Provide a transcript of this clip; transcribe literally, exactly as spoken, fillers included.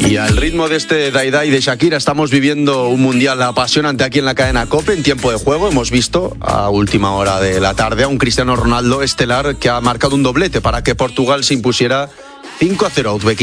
Y al ritmo de este Dai Dai de Shakira estamos viviendo un mundial apasionante aquí en la cadena COPE en tiempo de juego. Hemos visto a última hora de la tarde a un Cristiano Ronaldo estelar que ha marcado un doblete para que Portugal se impusiera cinco a cero a Uzbekistán.